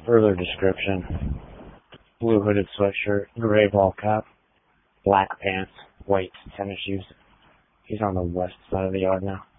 Further description: blue hooded sweatshirt, gray ball cap, black pants, white tennis shoes. He's on the west side of the yard now.